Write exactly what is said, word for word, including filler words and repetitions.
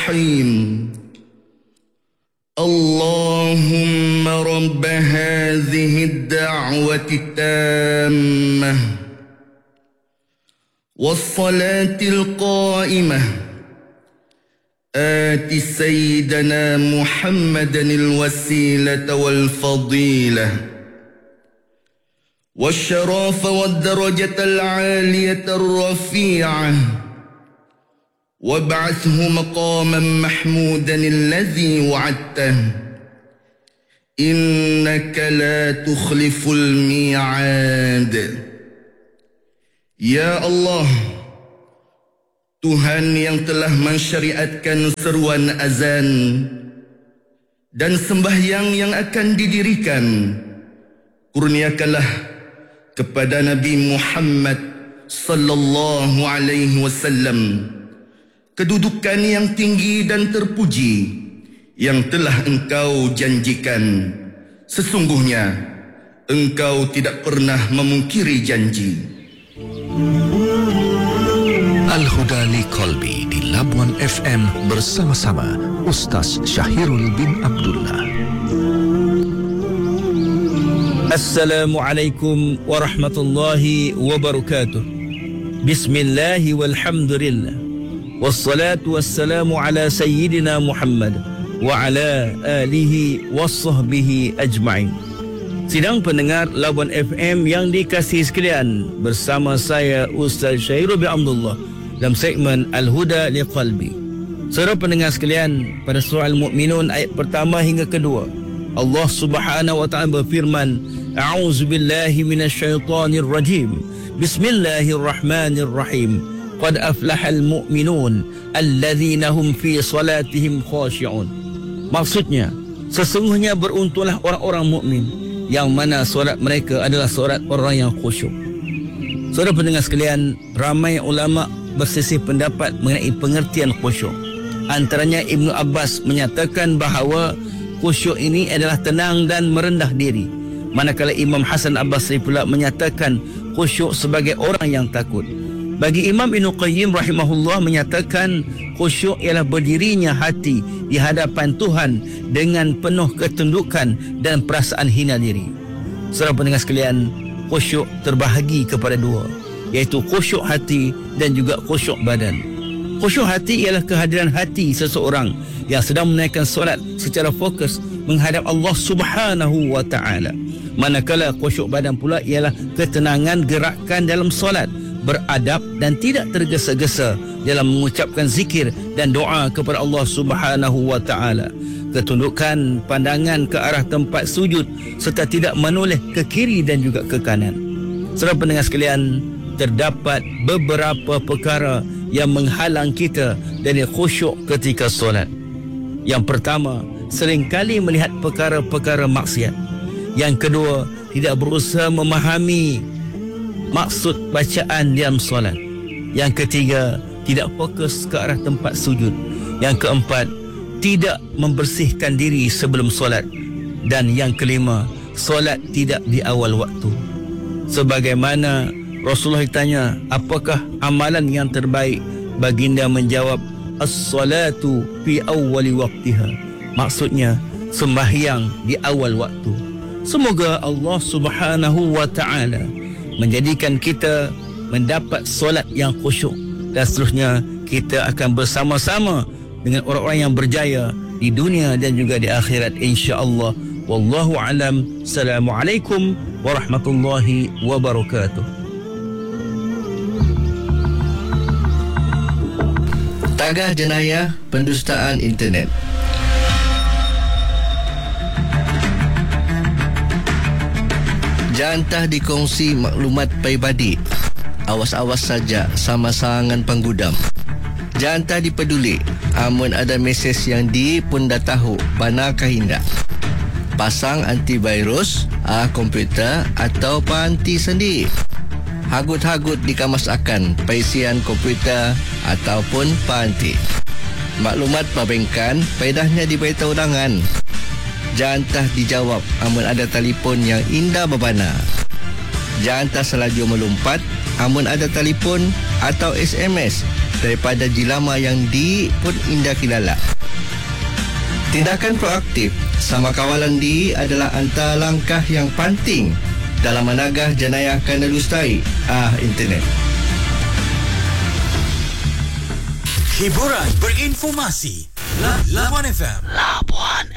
الرحيم اللهم رب هذه الدعوة التامة والصلاة القائمة آت سيدنا محمدا الوسيلة والفضيلة والشرف والدرجة العالية الرفيعة وابعثه مقاما محمودا الذي وعدته إنك لا تخلف الميعاد. Ya Allah, Tuhan yang telah mensyariatkan seruan azan dan sembahyang yang akan didirikan, kurniakanlah kepada Nabi Muhammad sallallahu alaihi wasallam kedudukan yang tinggi dan terpuji yang telah Engkau janjikan. Sesungguhnya Engkau tidak pernah memungkiri janji. Al-Huda li Qalbi di Labuan F M bersama-sama Ustaz Syahirul bin Abdullah. Assalamualaikum warahmatullahi wabarakatuh. Bismillahi walhamdulillah. Wassalatu wassalamu ala sayyidina Muhammad wa ala alihi wassahbihi ajma'in. Sidang pendengar Labuan F M yang dikasihi sekalian, bersama saya Ustaz Syahirul bin Abdullah dalam segmen Al-Huda li Qalbi. Saudara pendengar sekalian, pada surah Al-Mu'minun ayat pertama hingga kedua, Allah Subhanahu wa ta'ala berfirman, A'udzubillahi minasyaitonir rajim. Bismillahirrahmanirrahim. Qad aflahal mu'minun alladzina hum fi salatihim khashi'un. Maksudnya, sesungguhnya beruntunglah orang-orang mukmin yang mana solat mereka adalah solat orang yang khusyuk. Saudara pendengar sekalian, ramai ulama berselisih pendapat mengenai pengertian khusyuk. Antaranya Ibnu Abbas menyatakan bahawa khusyuk ini adalah tenang dan merendah diri, manakala Imam Hasan Al-Basri pula menyatakan khusyuk sebagai orang yang takut. Bagi Imam Ibnu Qayyim rahimahullah menyatakan khusyuk ialah berdirinya hati di hadapan Tuhan dengan penuh ketundukan dan perasaan hina diri. Saudara pendengar sekalian, khusyuk terbahagi kepada dua, iaitu khusyuk hati dan juga khusyuk badan. Khusyuk hati ialah kehadiran hati seseorang yang sedang menaikkan solat secara fokus menghadap Allah Subhanahu wa ta'ala. Manakala khusyuk badan pula ialah ketenangan gerakan dalam solat, beradab dan tidak tergesa-gesa dalam mengucapkan zikir dan doa kepada Allah Subhanahu wa ta'ala. Ketundukan pandangan ke arah tempat sujud serta tidak menoleh ke kiri dan juga ke kanan. Saudara pendengar sekalian, terdapat beberapa perkara yang menghalang kita dari khusyuk ketika solat. Yang pertama, seringkali melihat perkara-perkara maksiat. Yang kedua, tidak berusaha memahami maksud bacaan dalam solat. Yang ketiga, tidak fokus ke arah tempat sujud. Yang keempat, tidak membersihkan diri sebelum solat. Dan yang kelima, solat tidak di awal waktu. Sebagaimana Rasulullah ditanya, apakah amalan yang terbaik? Baginda menjawab, as-salatu fi awwali waqtiha. Maksudnya, sembahyang di awal waktu. Semoga Allah Subhanahu wa ta'ala menjadikan kita mendapat solat yang khusyuk, dan seterusnya kita akan bersama-sama dengan orang-orang yang berjaya di dunia dan juga di akhirat, insya-Allah. Wallahu alam. Assalamualaikum warahmatullahi wabarakatuh. Tagah jenayah pendustaan internet. Jantah dikongsi maklumat peribadi. Awas-awas saja sama sangan penggudam. Jantah dipeduli. Amun ada mesej yang di pun dah tahu panakah hindak. Pasang antivirus ah komputer atau panti sendi. Hagut-hagut dikamas akan paisian komputer ataupun panti. Maklumat perbankan faedahnya diberitahu undangan. Jantah dijawab amun ada telefon yang indah berbana. Jantah selaju melumpat amun ada telefon atau S M S daripada jilama yang di pun indah kilala. Tindakan proaktif sama kawalan di adalah antara langkah yang penting dalam menagah jenayah kanalustari ah internet. Hiburan berinformasi. Labuan F M. Labuan